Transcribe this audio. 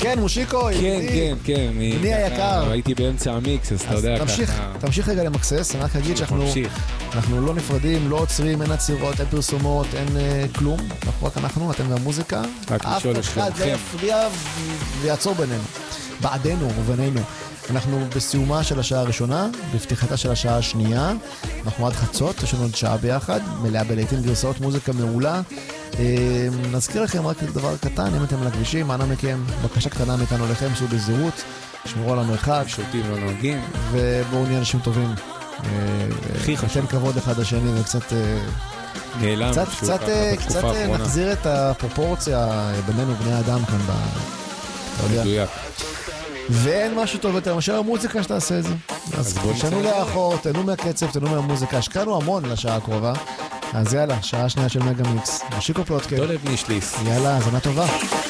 כן, מושיקו, כן. בני היקר. הייתי באמצע המיקס, אז אתה יודע ככה. תמשיך רגע למקסס, אני רק אגיד שאנחנו לא נפרדים, לא עוצרים, אין עצירות, אין פרסומות, אין כלום. אנחנו, אתם והמוזיקה. אף אחד לא יפריע ויעצור בינינו. בעדנו ובינינו. אנחנו בסיומה של השעה הראשונה, בפתיחתה של השעה השנייה. אנחנו עד חצות, יש לנו עוד שעה ביחד, מלאה בלעיתים גרסאות מוזיקה מעולה. נזכיר לכם רק דבר קטן, אם אתם לכבישים, אנא מכם, בקשה קטנה מאיתנו לכם, סעו בזהירות, שמרו על המרחב, שותים לא נוהגים, ובואו נהיה אנשים טובים. הכי חשוב. ניתן כבוד אחד לשני וקצת נעלם, קצת נחזיר את הפרופורציה בינינו בני האדם כאן מדויק. ואין משהו טוב יותר מאשר המוזיקה שתעשה את זה. אז תשנו לאחור, תנו מהקצב, תנו מהמוזיקה. השקענו המון לשעה הקרובה. אז יאללה, שעה שנייה של מגה מיקס. מושיקו פלוטקה. דולב נישליס. יאללה, זנה טובה.